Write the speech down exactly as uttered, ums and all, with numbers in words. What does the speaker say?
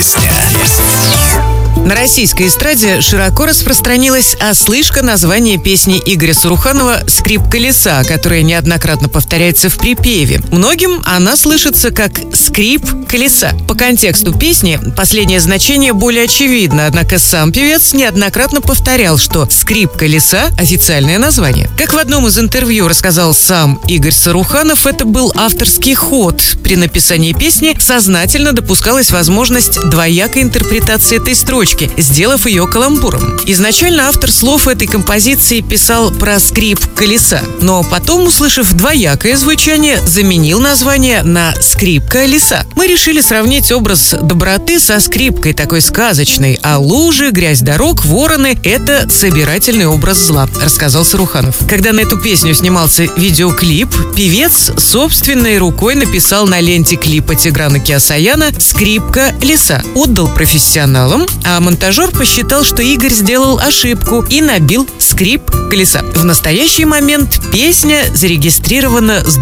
Песня. На российской эстраде широко распространилась ослышка названия песни Игоря Саруханова «Скрип колеса», которая неоднократно повторяется в припеве. Многим она слышится как «скрип колеса». По контексту песни последнее значение более очевидно, однако сам певец неоднократно повторял, что «скрип колеса» — официальное название. Как в одном из интервью рассказал сам Игорь Саруханов, это был авторский ход. При написании песни сознательно допускалась возможность двоякой интерпретации этой строчки, сделав ее каламбуром. Изначально автор слов этой композиции писал про скрип колеса, но потом, услышав двоякое звучание, заменил название на скрипка леса. Мы решили сравнить образ доброты со скрипкой, такой сказочной, а лужи, грязь дорог, вороны — это собирательный образ зла, рассказал Саруханов. Когда на эту песню снимался видеоклип, певец собственной рукой написал на ленте клипа Тиграна Кеосаяна «Скрипка леса», отдал профессионалам, а монтажер посчитал, что Игорь сделал ошибку и набил «скрип колеса». В настоящий момент песня зарегистрирована с